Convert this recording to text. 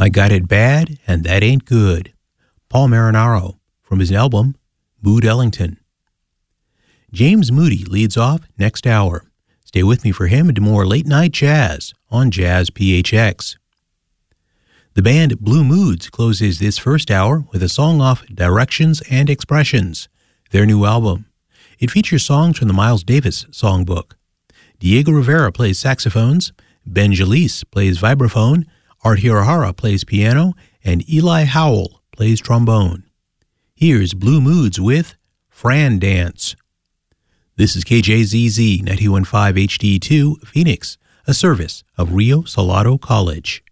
I Got It Bad, and That Ain't Good. Paul Marinaro, from his album, Mood Ellington. James Moody leads off next hour. Stay with me for him and more late-night jazz on Jazz PHX. The band Blue Moods closes this first hour with a song off Directions and Expressions, their new album. It features songs from the Miles Davis songbook. Diego Rivera plays saxophones, Ben Jalise plays vibraphone, Art Hirahara plays piano, and Eli Howell plays trombone. Here's Blue Moods with Fran Dance. This is KJZZ 91.5 HD2, Phoenix, a service of Rio Salado College.